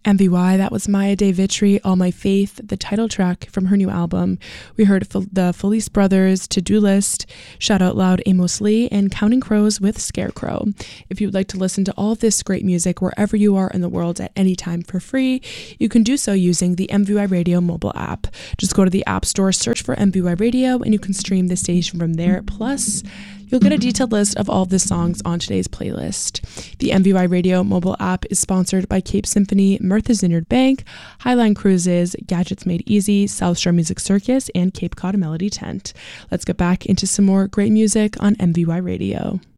MVY, that was Maya De Vitri, All My Faith, the title track from her new album. We heard the Felice Brothers, To-Do List, Shout Out Loud, Amos Lee, and Counting Crows with Scarecrow. If you would like to listen to all of this great music wherever you are in the world at any time for free, you can do so using the MVY Radio mobile app. Just go to the App Store, search for MVY Radio, and you can stream the station from there. Plus, you'll get a detailed list of all of the songs on today's playlist. The MVY Radio mobile app is sponsored by Cape Symphony, Martha's Vineyard Bank, Highline Cruises, Gadgets Made Easy, South Shore Music Circus, and Cape Cod Melody Tent. Let's get back into some more great music on MVY Radio.